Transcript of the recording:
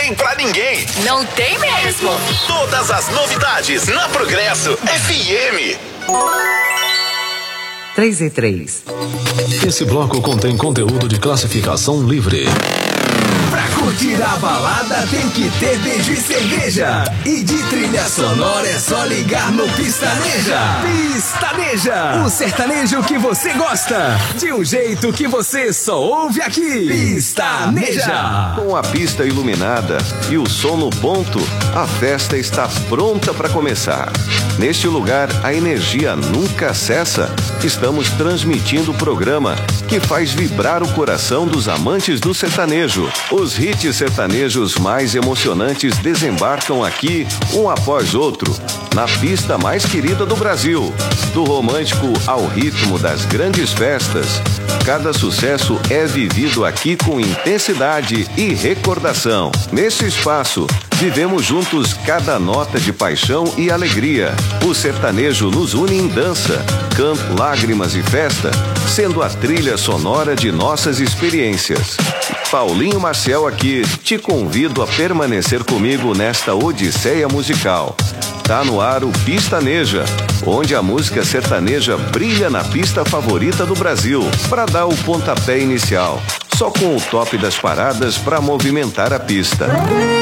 tem pra ninguém. Não tem mesmo. Todas as novidades na Progresso FM. 3 e 3. Esse bloco contém conteúdo de classificação livre. Pra curtir a balada tem que ter beijo e cerveja. E de trilha sonora é só ligar no Pistaneja. Pistaneja, o sertanejo que você gosta, de um jeito que você só ouve aqui. Pistaneja. Com a pista iluminada e o som no ponto, a festa está pronta para começar. Neste lugar, a energia nunca cessa. Estamos transmitindo o programa que faz vibrar o coração dos amantes do sertanejo. Os hits sertanejos mais emocionantes desembarcam aqui, um após outro, na pista mais querida do Brasil. Do romântico ao ritmo das grandes festas, cada sucesso é vivido aqui com intensidade e recordação. Nesse espaço, vivemos juntos cada nota de paixão e alegria. O sertanejo nos une em dança, canto, lágrimas e festa, sendo a trilha sonora de nossas experiências. Paulinho Maciel aqui, te convido a permanecer comigo nesta odisseia musical. Tá no ar o Pistaneja, onde a música sertaneja brilha na pista favorita do Brasil, para dar o pontapé inicial, só com o top das paradas para movimentar a pista.